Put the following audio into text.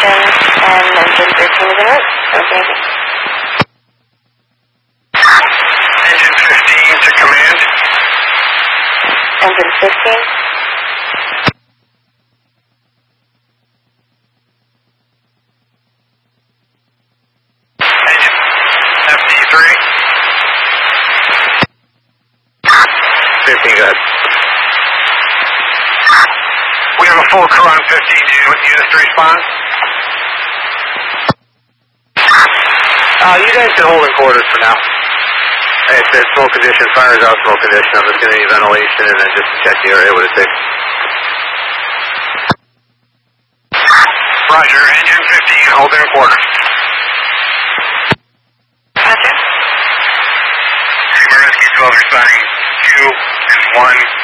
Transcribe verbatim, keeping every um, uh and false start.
ignition, and engine thirteen is en route. Okay. Engine fifteen to command. Engine fifteen. Engine F D three. fifteen, go ahead. We have a full crew on fifteen. Do you want units to respond? Uh, you guys can hold in quarters for now. If it's smoke condition, fires out smoke condition. I'm just going to need ventilation and then just check the area what it takes. Roger, engine fifteen, hold in quarters. Roger. Rescue twelve responding two and one.